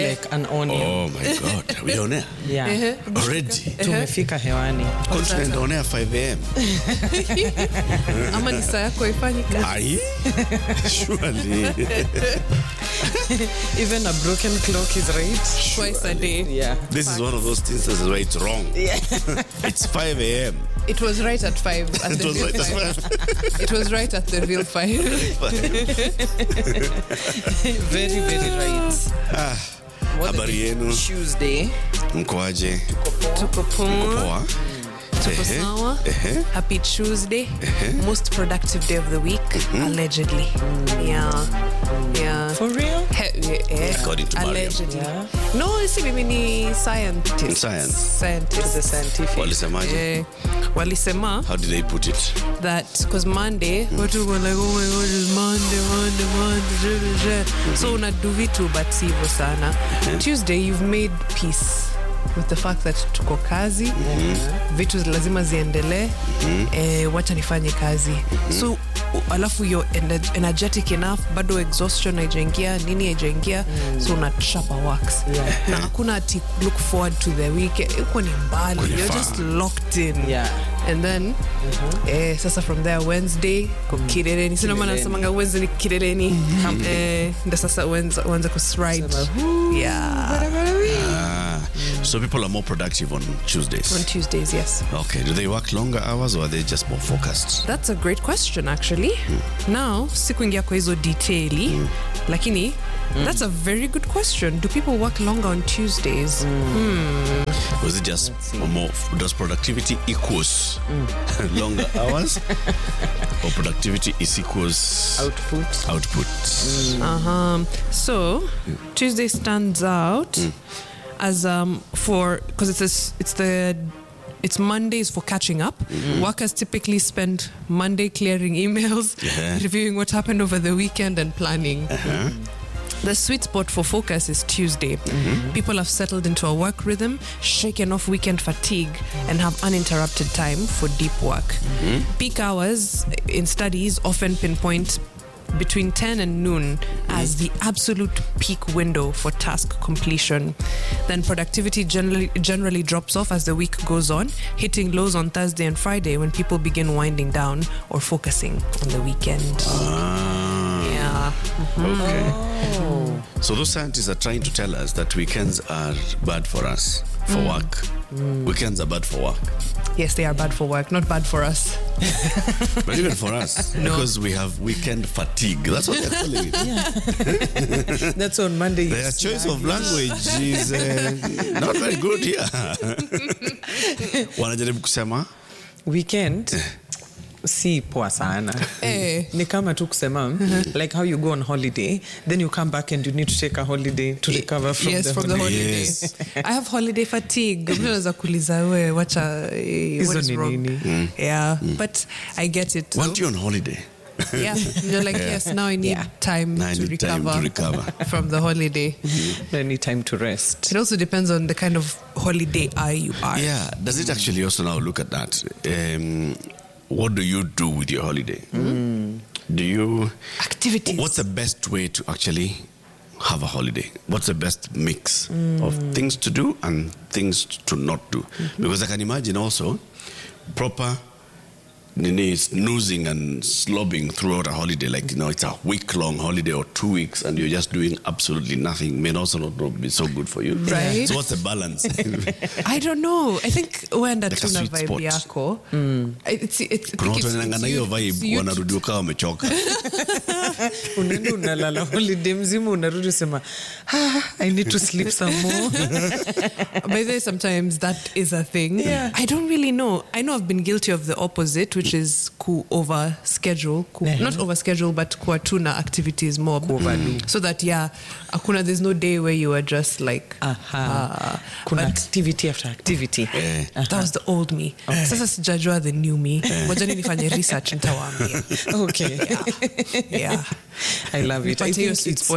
like an onion. Oh my God, we on air? Yeah. Already. Tumefika hewani. Continent on air 5 a.m. Ama ni saa yako ifanye kazi. Aye? Surely. Even a broken clock is right. Twice a day. Yeah. This is one of those things that's right, it's wrong. Yeah. It's 5 a.m. It was right at 5. At It the was real right at 5. It was right at the real 5. Very, very right. Habari yenu. Tuesday. Mkoaje? Tuko Poa. Tuko sawa. Happy Tuesday. Most productive day of the week, allegedly. Yeah. For real? According to Mariam. Allegedly. Yeah. No, isi mimi ni scientist. To the scientific. Walisemaje? Walisema How did they put it? that because Monday, watu were like, oh my God, it's Monday. So unadu vitu but sivyo sana. Tuesday, you've made peace with the fact that tuko kazi, vitu lazima ziendelee, wacha nifanye kazi. So alafu you're energetic enough, bado exhaustion haijaingia, nini haijaingia, so unachapa works. Na hakuna ati look forward to the weekend. Uko ni mbali. You're just locked in. Yeah. And then sasa from there Wednesday kireleni. Sina maana nasemanga Wednesday ni kireleni. Ndio sasa uanze kusride. Yeah. So people are more productive on Tuesdays. On Tuesdays, yes. Okay. Do they work longer hours or are they just more focused? That's a great question actually. Now, sikuingia kwa hizo detaili, lakini that's a very good question. Do people work longer on Tuesdays? Was it just more, does productivity equals longer hours or productivity is equals output? So, Tuesday stands out as because it's Mondays for catching up. Workers typically spend Monday clearing emails, reviewing what happened over the weekend and planning. The sweet spot for focus is Tuesday. People have settled into a work rhythm, shaken off weekend fatigue, and have uninterrupted time for deep work. Peak hours in studies often pinpoint between 10 and noon as the absolute peak window for task completion. Then productivity generally drops off as the week goes on, hitting lows on Thursday and Friday when people begin winding down or focusing on the weekend. Yeah. Okay. So those scientists are trying to tell us that weekends are bad for us, for work. Weekends are bad for work. Yes, they are bad for work, not bad for us. But even for us, because we have weekend fatigue. That's what they're calling it. That's on Monday. Their choice of language is not very good here. Wanajaribu kusema? Weekend. Si poa sana. Ni kama tu kusema like how you go on holiday, then you come back and you need to take a holiday to recover from the holiday. Yes. I have holiday fatigue. Unaweza kuuliza wewe wacha what is wrong? Yeah, but I get it. Want you on holiday? Yeah, you're like, yes, now I need time to recover from the holiday. I need time to rest. It also depends on the kind of holiday you are. Yeah, does it actually also now look at that? What do you do with your holiday? Do you... Activities. What's the best way to actually have a holiday? What's the best mix of things to do and things to not do? Because I can imagine also proper snoozing and slobbing throughout a holiday, like, it's a week-long holiday or 2 weeks and you're just doing absolutely nothing, may also not be so good for you. Right. So what's the balance? I don't know. I think uenda Like a tuna sweet vibe spot. yako. Kuna watu wanangana hiyo vibe wanarudi ukawa wamechoka. Unaenda unalala holiday mzima unarudi sema I need to sleep some more. By the way, sometimes that is a thing. Yeah. I don't really know. I know I've been guilty of the opposite, which is over schedule, not over schedule, but kuwa tuna activities more, so that there's no day where you are just like kuna activity after activity. That was the old me. Sasa sijajua the new me. Wajani nifanye research nitawaambia. Okay. Yeah. I love it. I think sweet spot.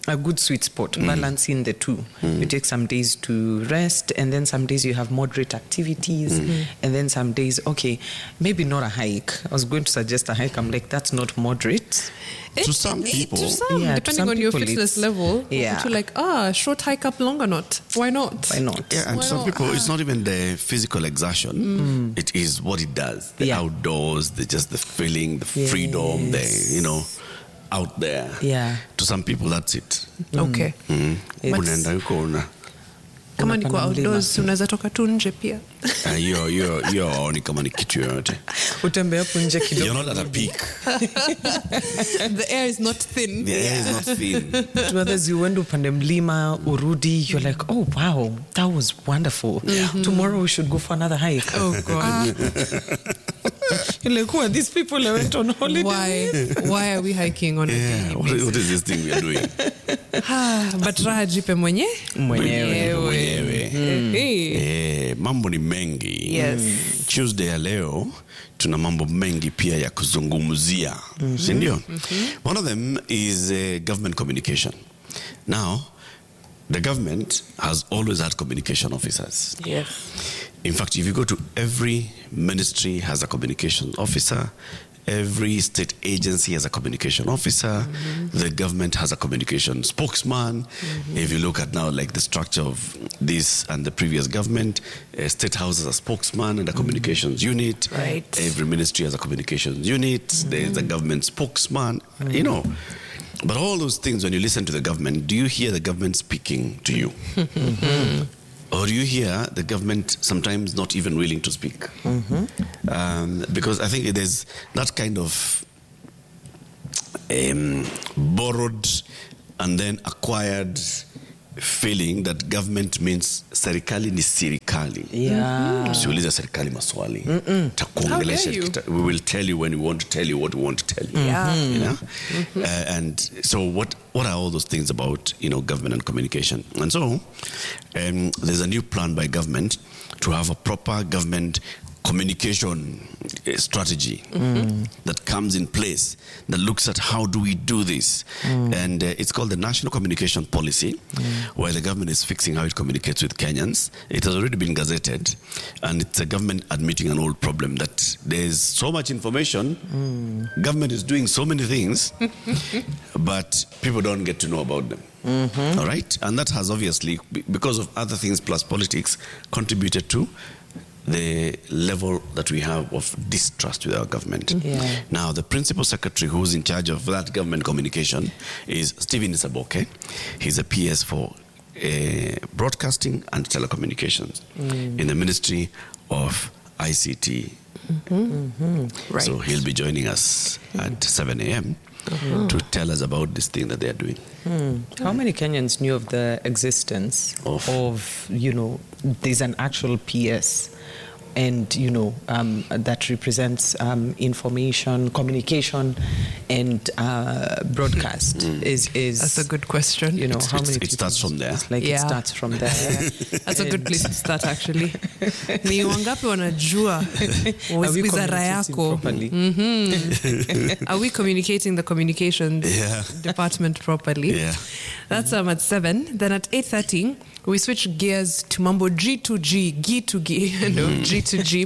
a good sweet spot, balancing the two. You take some days to rest, and then some days you have moderate activities, and then some days, okay, maybe not a hike. I was going to suggest a hike. I'm like, that's not moderate. To some people, depending on your fitness level, yeah, to like, short hike up long or not? Why not? Why not? Yeah, and Why some not? people, it's not even the physical exertion. It is what it does. The outdoors, just the feeling, the freedom, out there. Yeah. To some people, that's it. Okay. Unaenda huko Kama niko outdoors, unaweza toka tu nje pia. You're only kama ni kitu yoyote. Utembea hapo nje kidogo. You're not at a peak. The air is not thin. The air is not thin. To others, you went upande mlima, urudi, you're like, oh wow, that was wonderful. Tomorrow we should go for another hike. Oh God. You're like, who are these people I went on holiday? Why are we hiking on a Yeah, what is this thing we are doing? But raha jipe mwenyewe. Mambo ni mengi. Yes. Tuesday ya leo tuna mambo mengi pia ya kuzungumzia. Si ndio? One of them is government communication. Now, the government has always had communication officers. Yes. In fact, if you go to every ministry has a communication officer, every state agency has a communication officer, the government has a communication spokesman. If you look at now like the structure of this and the previous government, state house has a spokesman and a communications unit. Right. Every ministry has a communications unit. There's a government spokesman, But all those things, when you listen to the government, do you hear the government speaking to you? Or do you hear the government sometimes not even willing to speak? Because I think there's that kind of borrowed and then acquired feeling that government means serikali ni sirikali. Yeah. Usiulize serikali maswali. Takuongelesha. We will tell you when we want to tell you what we want to tell you. Yeah. And so what are all those things about, government and communication? And so there's a new plan by government to have a proper government communication strategy that comes in place, that looks at how do we do this. And it's called the National Communication Policy, where the government is fixing how it communicates with Kenyans. It has already been gazetted, and it's a government admitting an old problem that there's so much information, government is doing so many things, but people don't get to know about them. All right? And that has obviously, because of other things plus politics, contributed to the level that we have of distrust with our government. Now, the principal secretary who's in charge of that government communication is Stephen Isaboke. He's a PS for broadcasting and telecommunications in the Ministry of ICT. Right. So he'll be joining us at 7 a.m. to tell us about this thing that they are doing. How many Kenyans knew of the existence of there's an actual PS and, that represents information, communication, and broadcast? That's a good question. How many it starts from there. It starts from there. That's a good place to start, actually. Ni wangapi wanajua wizara yako? Are we communicating the communications department properly? Yeah. That's at 7. Then at 8:30, we switch gears to mambo G2G, G2G.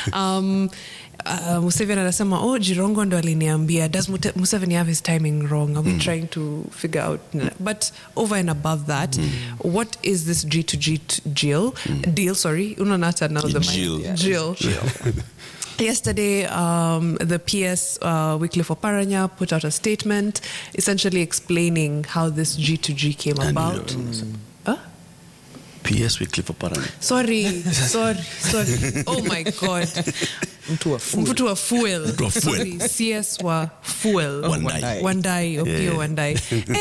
Museveni anasema, Jirongo ndo aliniambia. Does Museveni have his timing wrong? Are we trying to figure out? But over and above that, what is this G2G deal? Sorry, unanata now the Jill. Yesterday, the PS Wycliffe Oparanya put out a statement essentially explaining how this G2G came about. PS Wycliffe Oparanya. Sorry. Oh my God. Mtu wa fuel. Sorry, CS wa fuel. Wandai. Wandai.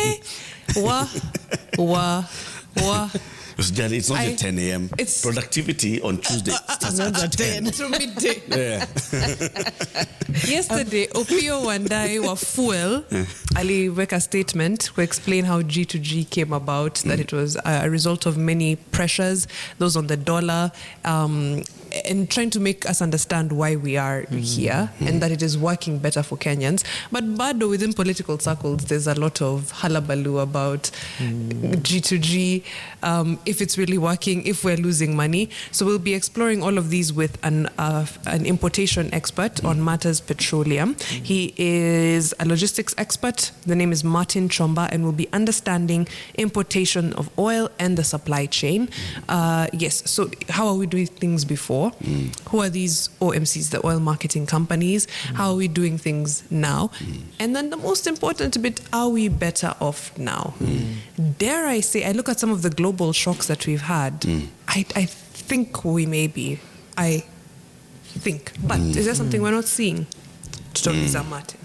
It's not at 10 a.m. It's productivity on Tuesday starts at 10 to midday. Yeah. Yesterday, Opiyo Wandai wa Fuel aliweka statement to explain how G2G came about, that it was a result of many pressures, those on the dollar, and trying to make us understand why we are here and that it is working better for Kenyans. But bado within political circles, there's a lot of hullabaloo about G2G, if it's really working, if we're losing money. So we'll be exploring all of these with an importation expert on matters petroleum. He is a logistics expert. The name is Martin Chomba, and we'll be understanding importation of oil and the supply chain. Yes, so how are we doing things before? Who are these OMCs, the oil marketing companies? How are we doing things now? And then the most important bit, are we better off now? Dare I say, I look at some of the global shocks that we've had, I think we may be. I think. But is there something we're not seeing? Tutoriza Martin.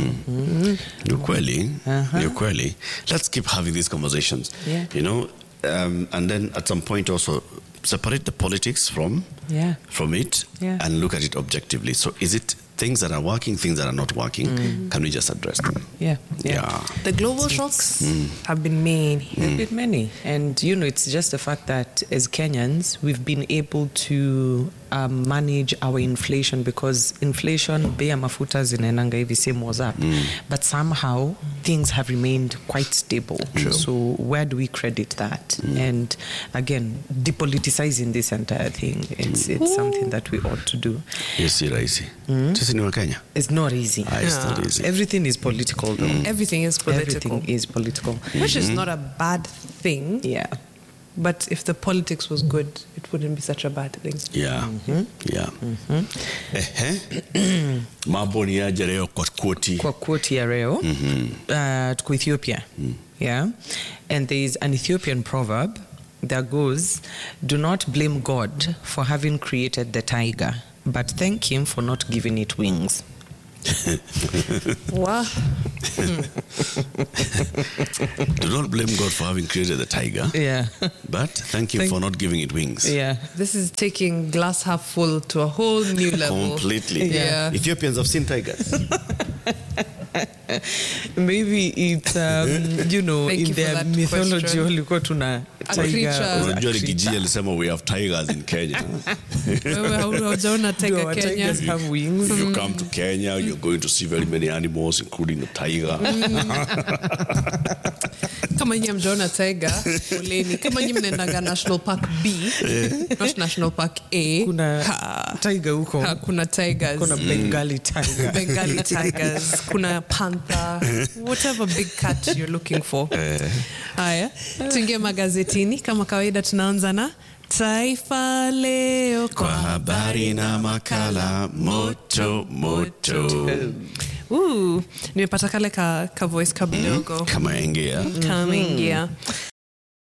Ukweli. Let's keep having these conversations. Yeah. You know, and then at some point also separate the politics from it and look at it objectively. So is it things that are working, things that are not working? Can we just address them? Yeah. The global shocks have been many. There have been many. And, you know, it's just the fact that as Kenyans, we've been able to manage our inflation, because inflation, bei ya mafuta zinaenanga hivi same was up. But somehow things have remained quite stable. So where do we credit that? And again, depoliticizing this entire thing, it's something that we ought to do. Yes, it's Kenya. It's not easy. It's not easy. Everything is political, though. Everything is political. Everything is political. Which is not a bad thing. Yeah. But if the politics was good, it wouldn't be such a bad thing. Mambo ni aje leo kwa quote? Kwa quote ya leo, tuko Ethiopia. Yeah. And there is an Ethiopian proverb that goes, do not blame God for having created the tiger, but thank him for not giving it wings. Wow. Do not blame God for having created the tiger. Yeah. But thank him for not giving it wings. Yeah. This is taking glass half full to a whole new level. Completely. Yeah. Ethiopians have seen tigers. Maybe it's, you know, Thank in you for their that mythology, question. walikuwa tuna creature. Unajua Ligijia alisema we have tigers in Kenya. Wewe haujaona tiger No, Kenya. tigers have wings. If you come to Kenya, you're going to see very many animals, including the tiger. Kama nyinyi mjaona tiger, poleni. Kama nyinyi mnaendaga National Park B, not National Park A. Kuna tiger huko. Kuna tigers. Kuna Bengali tiger. Bengali tigers. Kuna panther. Whatever big cat you're looking for. Haya, tuingie magazetini. Kama kawaida tunaanza na Taifa Leo Kwa habari na makala moto. Nimepata kale ka voice kabidogo. Kama ingia. Kama ingia.